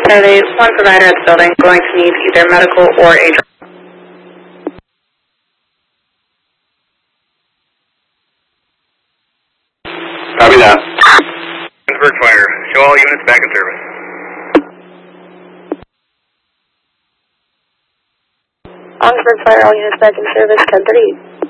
Saturday, one provider at the building going to need either medical or a... Copy that. Pittsburgh Fire, show all units back in service. Orangeburg Fire, all units back in service, 10:30.